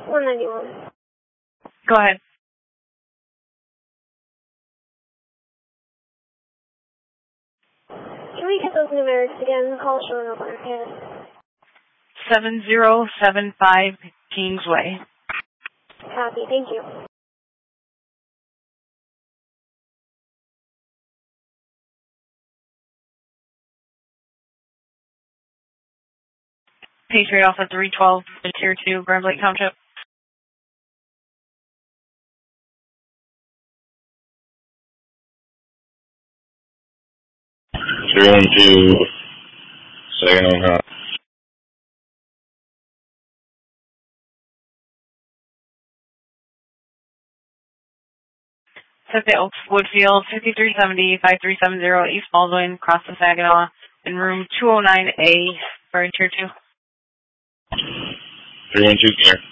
191. Go ahead. Can we get those numerics again? The call's showing up on our pad. 7075 Kingsway. Copy, thank you. Patriot Alpha 312, Tier 2, Grand Lake Township. 312, second on hot. Pacific Oaks Woodfield, 5370, 5370, East Baldwin, across the Saginaw, in room 209A for Tier 2. 312, clear.